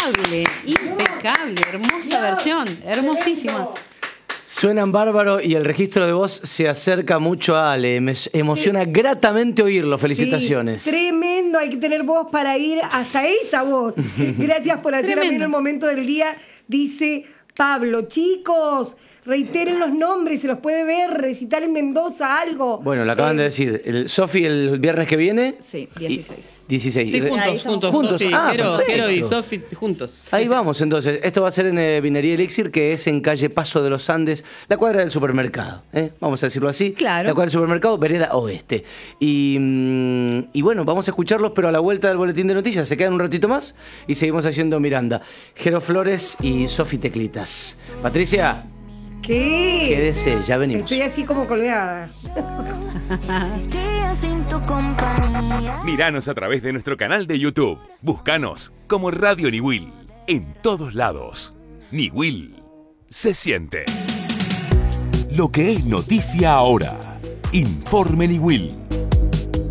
impecable, hermosa versión, hermosísima. Suenan bárbaro y el registro de voz se acerca mucho a Ale. Me emociona gratamente oírlo. Felicitaciones. Sí, tremendo, hay que tener voz para ir hasta esa voz. Gracias por hacer a mí en el momento del día, dice Pablo. Chicos, reiteren los nombres, se los puede ver, recital en Mendoza, algo. Bueno, lo acaban de decir. Sofi el viernes que viene. Sí, 16. 16. Sí, juntos. Sofi, Jero y Sofi juntos. Ahí vamos, entonces. Esto va a ser en Vinería Elixir, que es en calle Paso de los Andes, la cuadra del supermercado. Vamos a decirlo así. Claro. La cuadra del supermercado, vereda oeste. Y bueno, vamos a escucharlos, pero a la vuelta del boletín de noticias. Se quedan un ratito más y seguimos haciendo Miranda. Jero Flores y Sofi Teclitas. Patricia. ¿Qué? Quédese, ya venimos. Estoy así como colgada. Míranos a través de nuestro canal de YouTube. Búscanos como Radio Niwil. En todos lados. Niwil se siente. Lo que es noticia ahora. Informe Niwil.